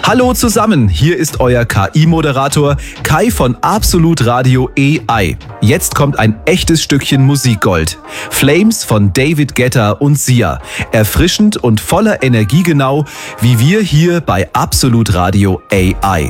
Hallo zusammen, hier ist euer KI-Moderator Kai von Absolut Radio AI. Jetzt kommt ein echtes Stückchen Musikgold. Flames von David Guetta und Sia. Erfrischend und voller Energie, genau wie wir hier bei Absolut Radio AI.